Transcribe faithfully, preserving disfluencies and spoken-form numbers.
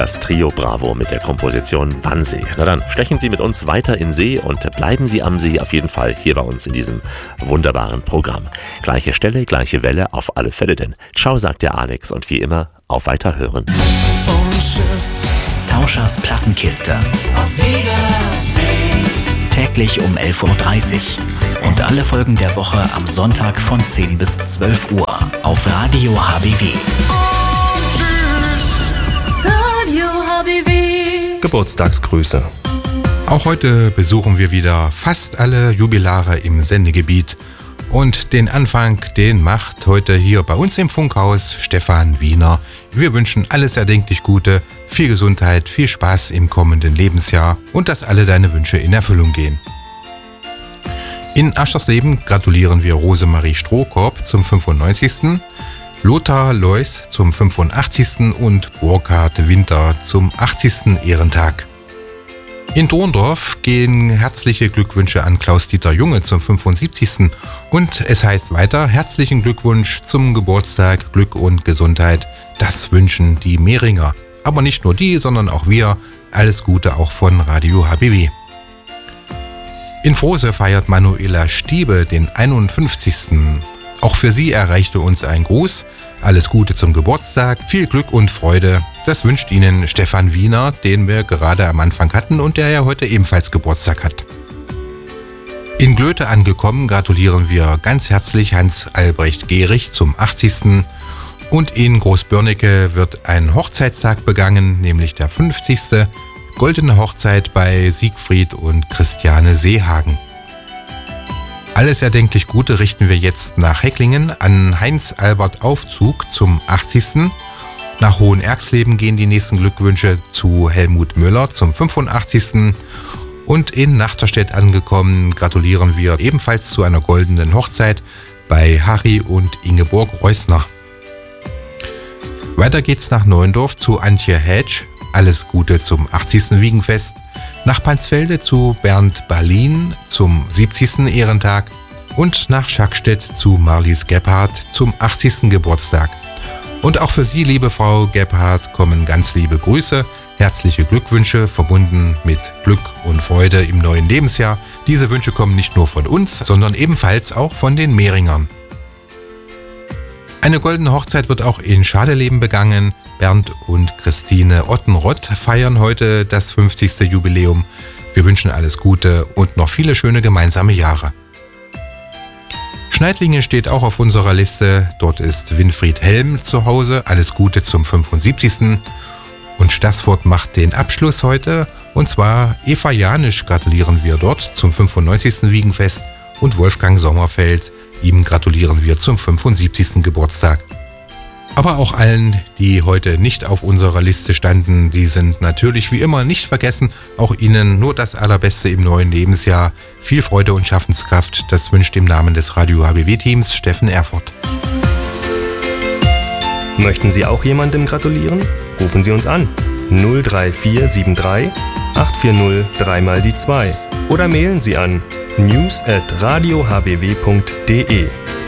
das Trio Bravo mit der Komposition Wannsee. Na dann, stechen Sie mit uns weiter in See und bleiben Sie am See auf jeden Fall hier bei uns in diesem wunderbaren Programm. Gleiche Stelle, gleiche Welle, auf alle Fälle denn. Ciao, sagt der Alex und wie immer, auf Weiterhören. Und tschüss. Tauschers Plattenkiste. Auf Wiedersehen. Täglich um elf Uhr dreißig. Und alle Folgen der Woche am Sonntag von zehn bis zwölf Uhr auf Radio H B W. Und tschüss. Radio H B W. Geburtstagsgrüße. Auch heute besuchen wir wieder fast alle Jubilare im Sendegebiet. Und den Anfang, den macht heute hier bei uns im Funkhaus Stefan Wiener. Wir wünschen alles erdenklich Gute, viel Gesundheit, viel Spaß im kommenden Lebensjahr und dass alle deine Wünsche in Erfüllung gehen. In Aschersleben gratulieren wir Rosemarie Strohkorb zum fünfundneunzigsten, Lothar Leuss zum fünfundachtzigsten und Burkhard Winter zum achtzigsten Ehrentag. In Dorndorf gehen herzliche Glückwünsche an Klaus-Dieter Junge zum fünfundsiebzigsten Und es heißt weiter, herzlichen Glückwunsch zum Geburtstag, Glück und Gesundheit. Das wünschen die Mehringer. Aber nicht nur die, sondern auch wir. Alles Gute auch von Radio H B W. In Frose feiert Manuela Stiebe den einundfünfzigsten Auch für sie erreichte uns ein Gruß. Alles Gute zum Geburtstag, viel Glück und Freude. Das wünscht Ihnen Stefan Wiener, den wir gerade am Anfang hatten und der ja heute ebenfalls Geburtstag hat. In Glöte angekommen gratulieren wir ganz herzlich Hans-Albrecht Gehrig zum achtzigsten Und in Großbörnecke wird ein Hochzeitstag begangen, nämlich der fünfzigste Goldene Hochzeit bei Siegfried und Christiane Seehagen. Alles erdenklich Gute richten wir jetzt nach Hecklingen an Heinz-Albert Aufzug zum achtzigsten Nach Hohenerxleben gehen die nächsten Glückwünsche zu Helmut Müller zum fünfundachtzigsten Und in Nachterstedt angekommen gratulieren wir ebenfalls zu einer goldenen Hochzeit bei Harry und Ingeborg Reusner. Weiter geht's nach Neuendorf zu Antje Hedge. Alles Gute zum achtzigsten Wiegenfest. Nach Pansfelde zu Bernd Berlin zum siebzigsten Ehrentag und nach Schackstedt zu Marlies Gebhardt zum achtzigsten Geburtstag. Und auch für Sie, liebe Frau Gebhardt, kommen ganz liebe Grüße, herzliche Glückwünsche, verbunden mit Glück und Freude im neuen Lebensjahr. Diese Wünsche kommen nicht nur von uns, sondern ebenfalls auch von den Mehringern. Eine goldene Hochzeit wird auch in Schadeleben begangen. Bernd und Christine Ottenrott feiern heute das fünfzigste Jubiläum. Wir wünschen alles Gute und noch viele schöne gemeinsame Jahre. Schneidlingen steht auch auf unserer Liste. Dort ist Winfried Helm zu Hause. Alles Gute zum fünfundsiebzigsten Und Staßfurt macht den Abschluss heute. Und zwar Eva Janisch gratulieren wir dort zum fünfundneunzigsten Wiegenfest. Und Wolfgang Sommerfeld, ihm gratulieren wir zum fünfundsiebzigsten Geburtstag. Aber auch allen, die heute nicht auf unserer Liste standen, die sind natürlich wie immer nicht vergessen. Auch Ihnen nur das Allerbeste im neuen Lebensjahr. Viel Freude und Schaffenskraft, das wünscht im Namen des Radio H B W-Teams Steffen Erfurt. Möchten Sie auch jemandem gratulieren? Rufen Sie uns an. null drei vier sieben drei acht vier null drei mal die zwei oder mailen Sie an news at radio h b w punkt d e.